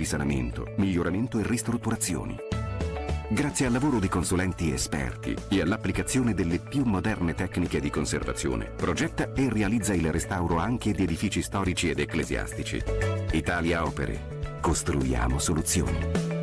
risanamento, miglioramento e ristrutturazioni. Grazie al lavoro di consulenti esperti e all'applicazione delle più moderne tecniche di conservazione, progetta e realizza il restauro anche di edifici storici ed ecclesiastici. Italia Opere. Costruiamo soluzioni.